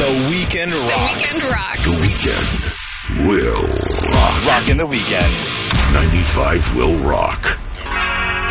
The weekend rocks. The weekend rocks. The weekend will rock. Rock in the weekend. 95 will rock.